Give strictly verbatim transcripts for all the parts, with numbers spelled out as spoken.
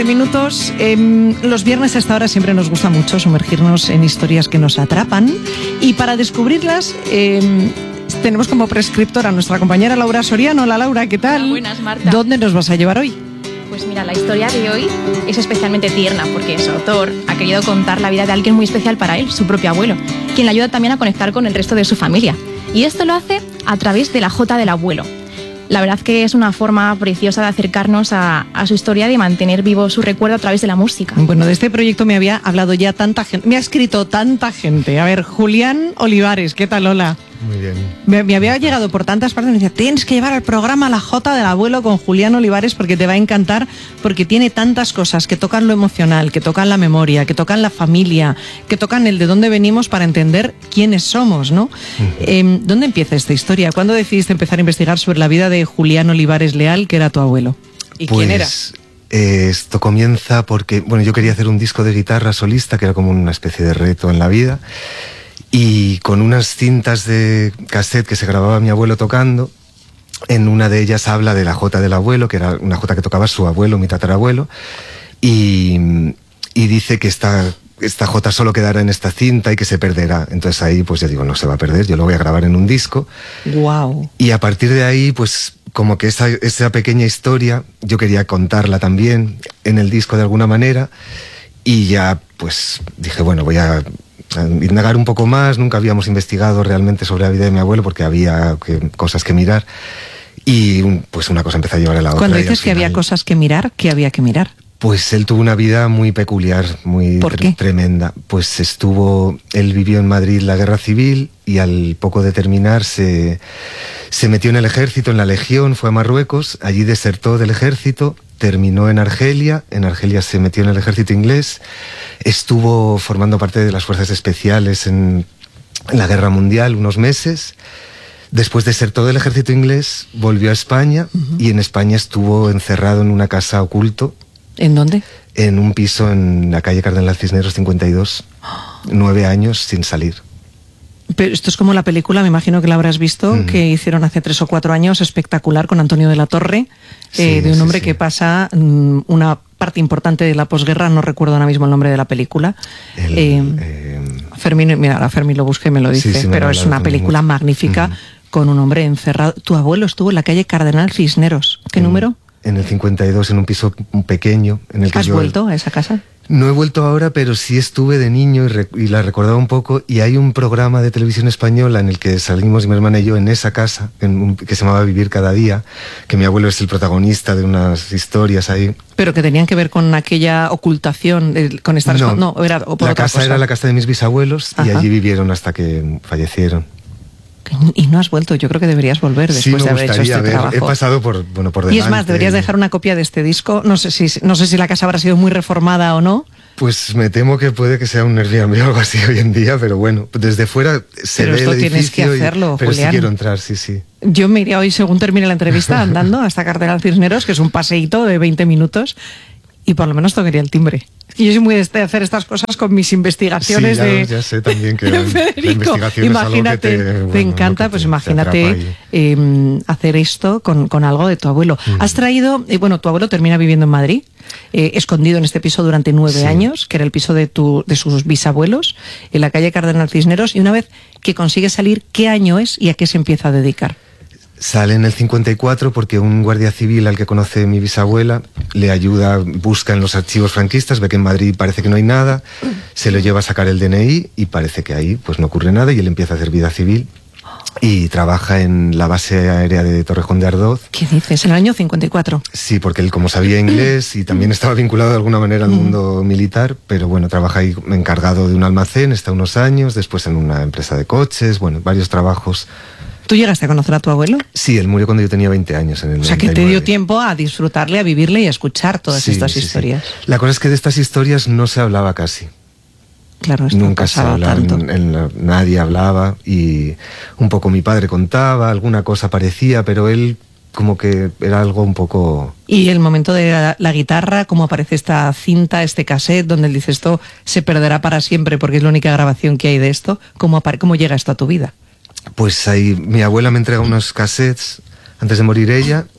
minutos. Eh, los viernes a esta hora siempre nos gusta mucho sumergirnos en historias que nos atrapan. Y para descubrirlas, eh, tenemos como prescriptora a nuestra compañera Laura Soriano. Hola Laura, ¿qué tal? Hola, buenas, Marta. ¿Dónde nos vas a llevar hoy? Pues mira, la historia de hoy es especialmente tierna porque su autor ha querido contar la vida de alguien muy especial para él, su propio abuelo, quien le ayuda también a conectar con el resto de su familia. Y esto lo hace a través de la jota del abuelo. La verdad que es una forma preciosa de acercarnos a, a su historia y de mantener vivo su recuerdo a través de la música. Bueno, de este proyecto me había hablado ya tanta gente, me ha escrito tanta gente. A ver, Julián Olivares, ¿qué tal? Hola. Muy bien. Me, me había llegado por tantas partes, me decía, tienes que llevar al programa La Jota del Abuelo con Julián Olivares porque te va a encantar, porque tiene tantas cosas que tocan lo emocional, que tocan la memoria, que tocan la familia, que tocan el de dónde venimos para entender quiénes somos, ¿no? Uh-huh. Eh, ¿Dónde empieza esta historia? ¿Cuándo decidiste empezar a investigar sobre la vida de Julián Olivares Leal, que era tu abuelo? ¿Y pues, quién era? Eh, esto comienza porque, bueno, yo quería hacer un disco de guitarra solista, que era como una especie de reto en la vida. Y con unas cintas de cassette que se grababa mi abuelo tocando, en una de ellas habla de la jota del abuelo, que era una jota que tocaba su abuelo, mi tatarabuelo, y, y dice que esta, esta jota solo quedará en esta cinta y que se perderá. Entonces ahí pues yo digo, no se va a perder, yo lo voy a grabar en un disco. Wow. Y a partir de ahí pues como que esa, esa pequeña historia yo quería contarla también en el disco de alguna manera, y ya pues dije, bueno, voy a indagar un poco más. Nunca habíamos investigado realmente sobre la vida de mi abuelo porque había que, cosas que mirar, y pues una cosa empezó a llevar a la otra. Cuando dices que había cosas que mirar, ¿qué había que mirar? Pues él tuvo una vida muy peculiar, muy tre- tremenda. Pues estuvo, él vivió en Madrid la guerra civil y al poco de terminar se, se metió en el ejército, en la Legión, fue a Marruecos, allí desertó del ejército, terminó en Argelia, en Argelia se metió en el ejército inglés, estuvo formando parte de las fuerzas especiales en, en la guerra mundial unos meses. Después desertó del ejército inglés, volvió a España, uh-huh. y en España estuvo encerrado en una casa oculto. ¿En dónde? En un piso en la calle Cardenal Cisneros cincuenta y dos, nueve años sin salir. Pero esto es como la película, me imagino que la habrás visto, uh-huh. que hicieron hace tres o cuatro años, espectacular, con Antonio de la Torre, sí, eh, de un hombre sí, sí. que pasa um, una parte importante de la posguerra, no recuerdo ahora mismo el nombre de la película. El, eh, eh, Fermín, mira, ahora Fermín lo busca y me lo dice, sí, sí, pero es una película magnífica, uh-huh. con un hombre encerrado. Tu abuelo estuvo en la calle Cardenal Cisneros. ¿Qué en, número? En el cincuenta y dos, en un piso pequeño. En el que ¿Has yo... vuelto a esa casa? No he vuelto ahora, pero sí estuve de niño y, re- y la recordaba un poco, y hay un programa de televisión española en el que salimos mi hermana y yo en esa casa, en un, que se llamaba Vivir cada día, que mi abuelo es el protagonista de unas historias ahí. Pero que tenían que ver con aquella ocultación, eh, con estar... No, no era, o por la otra casa cosa. Era la casa de mis bisabuelos. Ajá. Y allí vivieron hasta que fallecieron. Y no has vuelto, yo creo que deberías volver después sí, de haber hecho este ver. trabajo. He pasado por, bueno, por delante. Y es más, deberías dejar una copia de este disco. No sé si, no sé si la casa habrá sido muy reformada o no. Pues me temo que puede que sea un Airbnb o algo así hoy en día, pero bueno, desde fuera se pero ve esto el edificio. Tienes que hacerlo, y, pero Julián. sí quiero entrar, sí, sí. Yo me iría hoy, según termine la entrevista, andando hasta Cardenal Cisneros, que es un paseíto de veinte minutos, y por lo menos tocaría el timbre. Y yo soy muy de hacer estas cosas con mis investigaciones. Sí, ya, de... ya sé también que Federico, la investigación imagínate, es algo que te, bueno, te encanta, que pues te, imagínate te eh, hacer esto con, con algo de tu abuelo. Mm. Has traído, eh, bueno, tu abuelo termina viviendo en Madrid, eh, escondido en este piso durante nueve sí. años, que era el piso de, tu, de sus bisabuelos, en la calle Cardenal Cisneros, y una vez que consigue salir, ¿qué año es y a qué se empieza a dedicar? Sale en el cincuenta y cuatro porque un guardia civil al que conoce mi bisabuela le ayuda, busca en los archivos franquistas, ve que en Madrid parece que no hay nada, se lo lleva a sacar el D N I y parece que ahí pues no ocurre nada, y él empieza a hacer vida civil y trabaja en la base aérea de Torrejón de Ardoz. ¿Qué dices? ¿En el año cincuenta y cuatro? Sí, porque él como sabía inglés y también estaba vinculado de alguna manera al mundo militar, pero bueno, trabaja ahí encargado de un almacén, está unos años, después en una empresa de coches, bueno, varios trabajos. ¿Tú llegaste a conocer a tu abuelo? Sí, él murió cuando yo tenía veinte años, en el O sea, noventa y nueve. Que te dio tiempo a disfrutarle, a vivirle y a escuchar todas sí, estas sí, historias. Sí. La cosa es que de estas historias no se hablaba casi. Claro, esto nunca se hablaba, tanto. En, en la, nadie hablaba, y un poco mi padre contaba, alguna cosa parecía, pero él como que era algo un poco... Y el momento de la, la guitarra, cómo aparece esta cinta, este cassette, donde él dice esto se perderá para siempre porque es la única grabación que hay de esto, ¿cómo, cómo llega esto a tu vida? Pues ahí mi abuela me entrega unos cassettes antes de morir ella,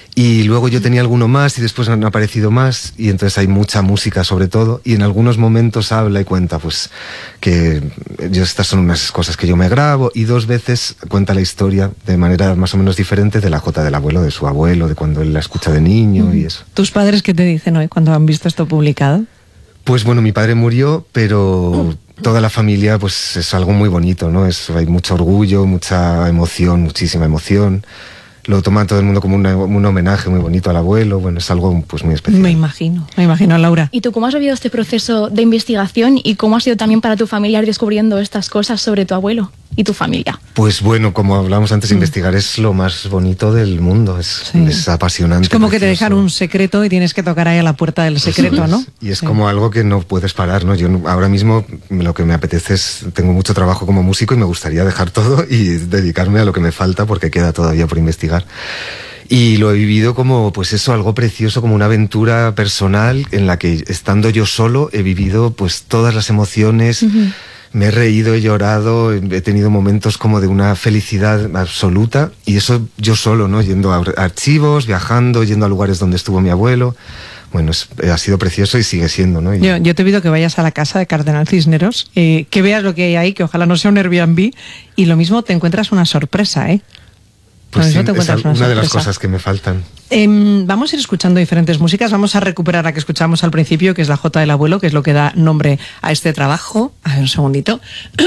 Y luego yo tenía alguno más y después han aparecido más, y entonces hay mucha música sobre todo, y en algunos momentos habla y cuenta pues que yo, estas son unas cosas que yo me grabo, y dos veces cuenta la historia de manera más o menos diferente de la jota del abuelo, de su abuelo, de cuando él la escucha de niño mm. y eso. ¿Tus padres qué te dicen hoy cuando han visto esto publicado? Pues bueno, mi padre murió, pero toda la familia pues es algo muy bonito, ¿no? Es, hay mucho orgullo, mucha emoción, muchísima emoción. Lo toma todo el mundo como una, un homenaje muy bonito al abuelo. Bueno, es algo pues muy especial. Me imagino, me imagino, Laura. ¿Y tú cómo has vivido este proceso de investigación y cómo ha sido también para tu familia ir descubriendo estas cosas sobre tu abuelo y tu familia? Pues bueno, como hablábamos antes, mm. investigar es lo más bonito del mundo, es, sí. es apasionante. Es como precioso. Que te dejan un secreto y tienes que tocar ahí a la puerta del secreto, ¿no? Y es sí. como algo que no puedes parar, ¿no? Yo ahora mismo lo que me apetece es, tengo mucho trabajo como músico y me gustaría dejar todo y dedicarme a lo que me falta porque queda todavía por investigar. Y lo he vivido como, pues eso, algo precioso, como una aventura personal en la que, estando yo solo, he vivido pues todas las emociones, uh-huh. me he reído, he llorado, he tenido momentos como de una felicidad absoluta, y eso yo solo, ¿no? Yendo a archivos, viajando, yendo a lugares donde estuvo mi abuelo. Bueno, es, ha sido precioso y sigue siendo, ¿no? Y... Yo, yo te pido que vayas a la casa de Cardenal Cisneros, eh, que veas lo que hay ahí, que ojalá no sea un Airbnb, y lo mismo te encuentras una sorpresa, ¿eh? Pues sí, es una, una de las cosas que me faltan. Eh, vamos a ir escuchando diferentes músicas. Vamos a recuperar la que escuchamos al principio, que es la Jota del Abuelo, que es lo que da nombre a este trabajo. A ver, un segundito.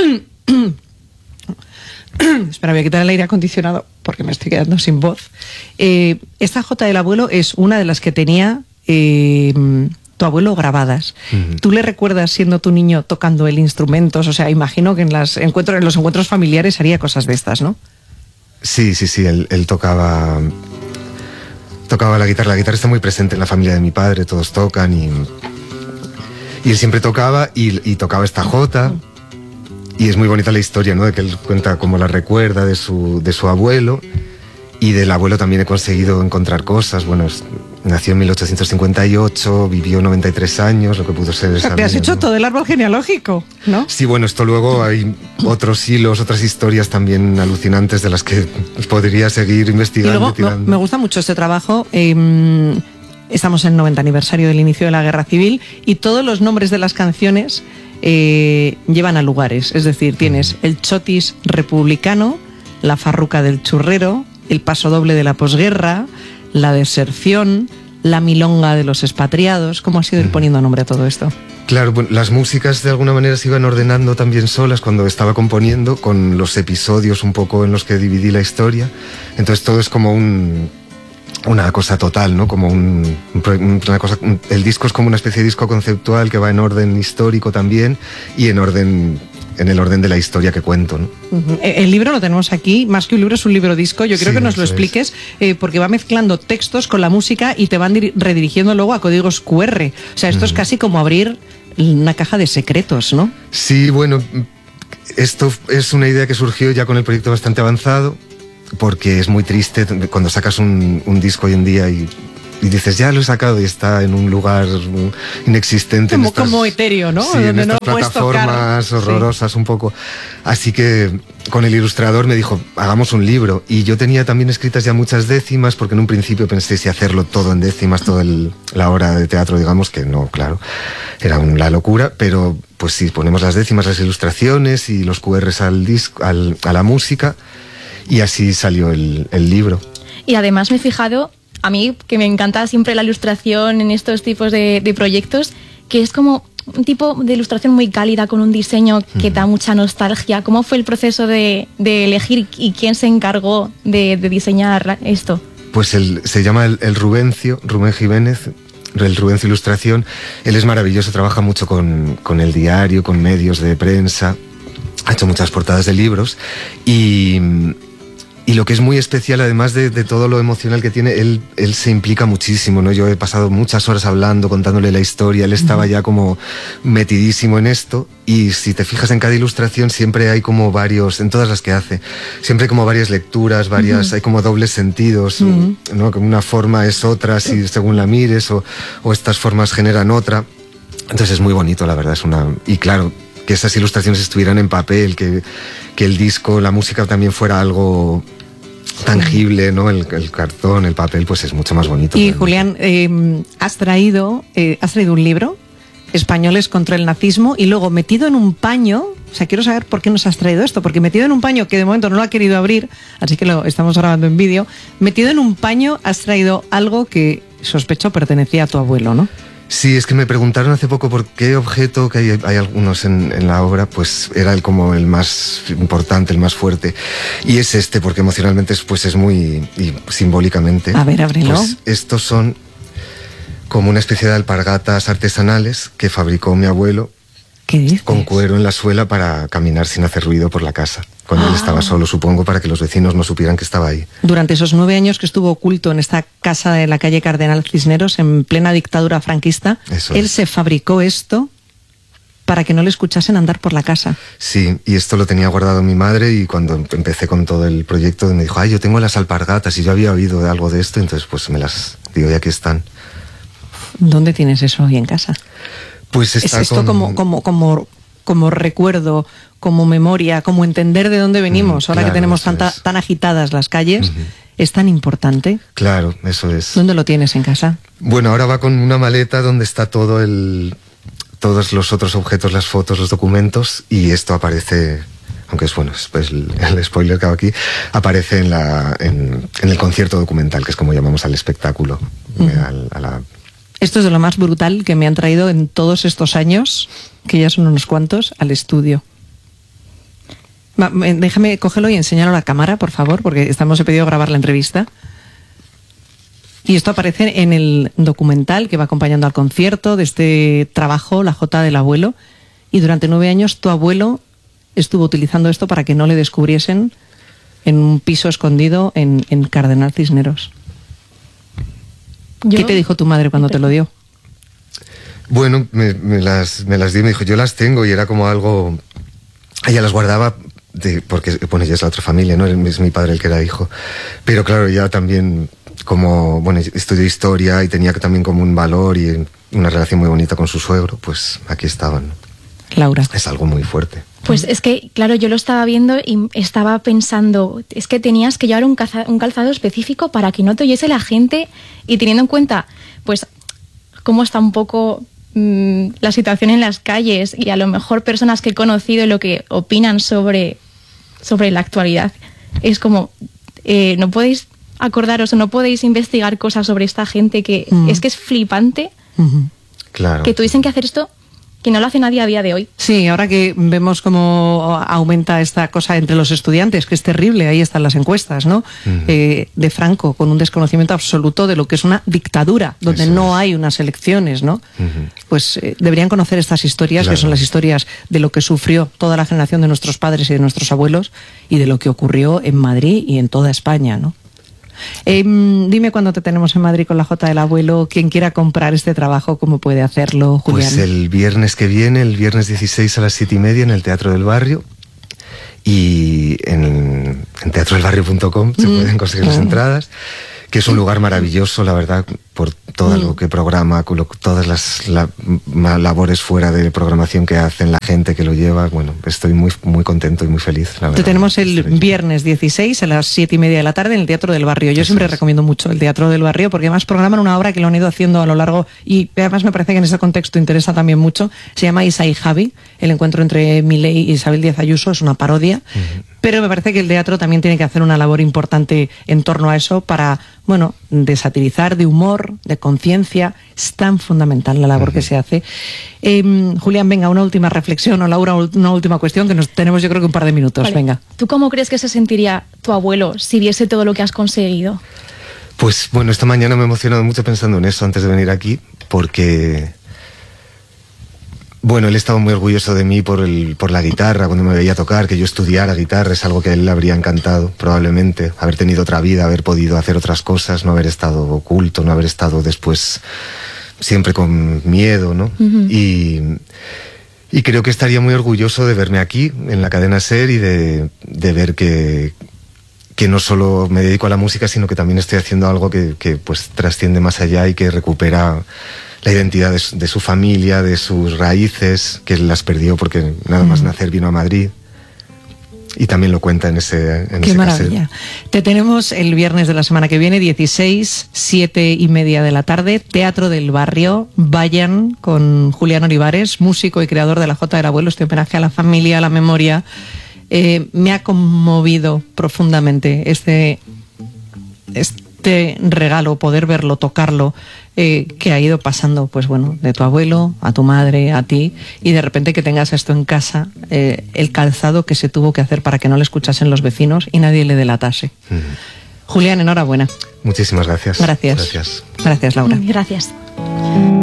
Espera, voy a quitar el aire acondicionado porque me estoy quedando sin voz. Eh, esta Jota del Abuelo es una de las que tenía eh, tu abuelo grabadas. Uh-huh. ¿Tú le recuerdas, siendo tu niño, tocando el instrumento? O sea, imagino que en, las encuentros, en los encuentros familiares haría cosas de estas, ¿no? Sí, sí, sí, él, él tocaba tocaba la guitarra. La guitarra está muy presente en la familia de mi padre, todos tocan, y, y él siempre tocaba y, y tocaba esta jota, y es muy bonita la historia, ¿no? De que él cuenta cómo la recuerda de su, de su abuelo, y del abuelo también he conseguido encontrar cosas. Bueno, es, nació en mil ochocientos cincuenta y ocho, vivió noventa y tres años, lo que pudo ser esa. Te has hecho, ¿no?, todo el árbol genealógico, ¿no? Sí, bueno, esto luego hay otros hilos, otras historias también alucinantes de las que podría seguir investigando. Y luego, no, me gusta mucho este trabajo. Eh, estamos en el noventa aniversario del inicio de la Guerra Civil y todos los nombres de las canciones eh, llevan a lugares. Es decir, tienes el chotis republicano, la farruca del churrero, el paso doble de la posguerra, la deserción, la milonga de los expatriados. ¿Cómo has ido ir poniendo nombre a todo esto? Claro, bueno, las músicas de alguna manera se iban ordenando también solas cuando estaba componiendo, con los episodios un poco en los que dividí la historia. Entonces todo es como un, una cosa total, ¿no? Como un, una cosa, el disco es como una especie de disco conceptual que va en orden histórico también y en orden... en el orden de la historia que cuento, ¿no? Uh-huh. El libro lo tenemos aquí, más que un libro es un libro disco. Yo quiero sí, que nos lo expliques, eh, porque va mezclando textos con la música y te van dir- redirigiendo luego a códigos cu erre. O sea, esto uh-huh. es casi como abrir una caja de secretos, ¿no? Sí, bueno, esto es una idea que surgió ya con el proyecto bastante avanzado, porque es muy triste cuando sacas un, un disco hoy en día y... y dices, ya lo he sacado y está en un lugar inexistente. Como, en estas, como etéreo, ¿no? Sí, en estas no plataformas horrorosas, sí. un poco. Así que con el ilustrador me dijo, hagamos un libro. Y yo tenía también escritas ya muchas décimas, porque en un principio pensé si hacerlo todo en décimas, toda la hora de teatro, digamos, que no, claro, era una locura. Pero pues sí, ponemos las décimas, las ilustraciones y los cu erres al disco, al, a la música, y así salió el, el libro. Y además me he fijado... A mí, que me encanta siempre la ilustración en estos tipos de, de proyectos, que es como un tipo de ilustración muy cálida, con un diseño que da mucha nostalgia. ¿Cómo fue el proceso de, de elegir y quién se encargó de, de diseñar esto? Pues el, se llama el, el Rubencio, Rubén Jiménez, el Rubencio Ilustración. Él es maravilloso, trabaja mucho con, con el diario, con medios de prensa, ha hecho muchas portadas de libros y... Y lo que es muy especial, además de, de todo lo emocional que tiene, él, él se implica muchísimo, ¿no? Yo he pasado muchas horas hablando, contándole la historia, él estaba ya como metidísimo en esto, y si te fijas en cada ilustración siempre hay como varios, en todas las que hace, siempre hay como varias lecturas, varias, uh-huh. hay como dobles sentidos, uh-huh. ¿no? Que una forma es otra si, según la mires, o, o estas formas generan otra. Entonces es muy bonito, la verdad, es una... Y claro, que esas ilustraciones estuvieran en papel, que, que el disco, la música también fuera algo tangible, ¿no? El, el cartón, el papel, pues es mucho más bonito. Y Julián, eh, has traído, eh, has traído un libro, Españoles contra el nazismo, y luego metido en un paño, o sea, quiero saber por qué nos has traído esto, porque metido en un paño que de momento no lo ha querido abrir, así que lo estamos grabando en vídeo, metido en un paño has traído algo que sospecho pertenecía a tu abuelo, ¿no? Sí, es que me preguntaron hace poco por qué objeto, que hay, hay algunos en, en la obra, pues era el como el más importante, el más fuerte. Y es este, porque emocionalmente es, pues es muy, y simbólicamente. A ver, ábrelo. Pues estos son como una especie de alpargatas artesanales que fabricó mi abuelo. ¿Qué dices? Con cuero en la suela para caminar sin hacer ruido por la casa. Cuando ah. él estaba solo, supongo, para que los vecinos no supieran que estaba ahí. Durante esos nueve años que estuvo oculto en esta casa de la calle Cardenal Cisneros, en plena dictadura franquista, Eso él es. se fabricó esto para que no le escuchasen andar por la casa. Sí, y esto lo tenía guardado mi madre, y cuando empecé con todo el proyecto me dijo, ay, yo tengo las alpargatas, y yo había oído de algo de esto, entonces pues me las digo, y aquí están. ¿Dónde tienes eso hoy en casa? Pues está ¿Es esto con... como, como, como, como recuerdo, como memoria, como entender de dónde venimos, mm, ahora claro, que tenemos tanta, tan agitadas las calles? Uh-huh. ¿Es tan importante? Claro, eso es. ¿Dónde lo tienes en casa? Bueno, ahora va con una maleta donde está todo el, todos los otros objetos, las fotos, los documentos, y esto aparece, aunque es bueno, es pues el, el spoiler que hago aquí, aparece en, la, en, en el concierto documental, que es como llamamos al espectáculo, uh-huh. al, a la... Esto es de lo más brutal que me han traído en todos estos años, que ya son unos cuantos, al estudio. Va, déjame cógelo y enséñalo a la cámara, por favor, porque estamos he pedido grabar la entrevista. Y esto aparece en el documental que va acompañando al concierto de este trabajo, La Jota del Abuelo. Y durante nueve años tu abuelo estuvo utilizando esto para que no le descubriesen en un piso escondido en, en Cardenal Cisneros. ¿Qué yo? te dijo tu madre cuando te lo dio? Bueno, me, me, las, me las dio y me dijo, yo las tengo, y era como algo... Ella las guardaba de, porque, bueno, ella es la otra familia, ¿no? Es mi padre el que era hijo. Pero claro, ya también como, bueno, estudió historia y tenía también como un valor y una relación muy bonita con su suegro, pues aquí estaban. Laura. Es algo muy fuerte. Pues es que, claro, yo lo estaba viendo y estaba pensando, es que tenías que llevar un, caza, un calzado específico para que no te oyese la gente, y teniendo en cuenta, pues, cómo está un poco mmm, la situación en las calles, y a lo mejor personas que he conocido lo que opinan sobre, sobre la actualidad, es como, eh, no podéis acordaros o no podéis investigar cosas sobre esta gente que uh-huh. es que es flipante uh-huh. claro. que tuviesen que hacer esto, que no lo hace nadie a día de hoy. Sí, ahora que vemos cómo aumenta esta cosa entre los estudiantes, que es terrible, ahí están las encuestas, ¿no? Uh-huh. Eh, de Franco, con un desconocimiento absoluto de lo que es una dictadura, donde Eso no es. hay unas elecciones, ¿no? Uh-huh. Pues eh, deberían conocer estas historias, claro. que son las historias de lo que sufrió toda la generación de nuestros padres y de nuestros abuelos, y de lo que ocurrió en Madrid y en toda España, ¿no? Eh, dime cuándo te tenemos en Madrid con La Jota del Abuelo. Quien quiera comprar este trabajo, ¿cómo puede hacerlo, Julián? Pues el viernes que viene, el viernes dieciséis a las siete y media en el Teatro del Barrio, y en, en teatro del barrio punto com se mm, pueden conseguir claro. las entradas, que es un lugar maravilloso, la verdad, por todo mm. lo que programa, todas las la, labores fuera de programación que hacen, la gente que lo lleva. Bueno, estoy muy, muy contento y muy feliz, la verdad. Te tenemos el viernes dieciséis a las siete y media de la tarde en el Teatro del Barrio. Yo Eso siempre es. recomiendo mucho el Teatro del Barrio, porque además programan una obra que lo han ido haciendo a lo largo, y además me parece que en ese contexto interesa también mucho. Se llama Isa y Javi, el encuentro entre Milei y Isabel Díaz Ayuso, es una parodia, uh-huh. pero me parece que el teatro también tiene que hacer una labor importante en torno a eso para, bueno, de satirizar, de humor, de conciencia. Es tan fundamental la labor uh-huh. que se hace. Eh, Julián, venga, una última reflexión, o Laura, una última cuestión, que nos tenemos yo creo que un par de minutos. Vale. Venga. ¿Tú cómo crees que se sentiría tu abuelo si viese todo lo que has conseguido? Pues bueno, esta mañana me he emocionado mucho pensando en eso antes de venir aquí, porque... Bueno, él estaba muy orgulloso de mí por, el, por la guitarra, cuando me veía tocar, que yo estudiara guitarra, es algo que a él le habría encantado, probablemente, haber tenido otra vida, haber podido hacer otras cosas, no haber estado oculto, no haber estado después siempre con miedo, ¿no? Uh-huh. Y, y creo que estaría muy orgulloso de verme aquí, en la cadena SER, y de, de ver que, que no solo me dedico a la música, sino que también estoy haciendo algo que, que pues trasciende más allá y que recupera la identidad de su, de su familia, de sus raíces, que las perdió porque nada más nacer vino a Madrid. y también lo cuenta en ese en Qué ese maravilla. Cassette. Te tenemos el viernes de la semana que viene, dieciséis, siete y media de la tarde, Teatro del Barrio. Vayan con Julián Olivares, músico y creador de La Jota del Abuelo, este homenaje a la familia, a la memoria. Eh, me ha conmovido profundamente este, este regalo, poder verlo, tocarlo, eh, que ha ido pasando, pues bueno, de tu abuelo a tu madre, a ti, y de repente que tengas esto en casa, eh, el calzado que se tuvo que hacer para que no le escuchasen los vecinos y nadie le delatase. Mm. Julián, enhorabuena. Muchísimas gracias. Gracias. Gracias, gracias Laura. Gracias.